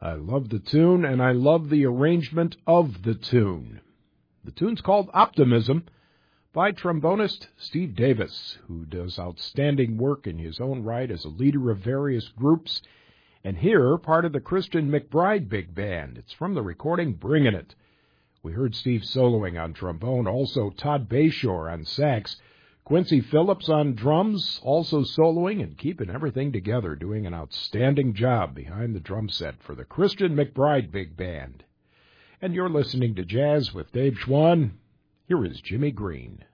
I love the tune, and I love the arrangement of the tune. The tune's called Optimism by trombonist Steve Davis, who does outstanding work in his own right as a leader of various groups, and here, part of the Christian McBride Big Band. It's from the recording Bringin' It. We heard Steve soloing on trombone, also Todd Bayshore on sax, Quincy Phillips on drums, also soloing and keeping everything together, doing an outstanding job behind the drum set for the Christian McBride Big Band. And you're listening to Jazz with Dave Schwann. Here is Jimmy Green.